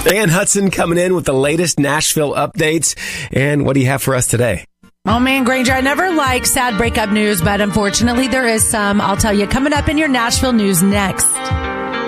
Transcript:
Diane Hudson coming in with the latest Nashville updates. And what do you have for us today? Oh man, Granger, I never like sad breakup news, but unfortunately there is some. I'll tell you coming up in your Nashville news next.